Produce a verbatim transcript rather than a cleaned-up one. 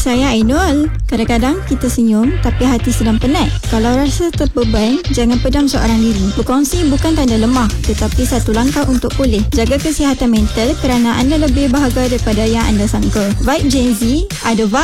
Saya Ainul. Kadang-kadang kita senyum tapi hati sedang penat. Kalau rasa terbeban, jangan pedam seorang diri. Berkongsi bukan tanda lemah, tetapi satu langkah untuk pulih. Jaga kesihatan mental kerana anda lebih berharga daripada yang anda sangka. Vibe Gen Z, ada vibe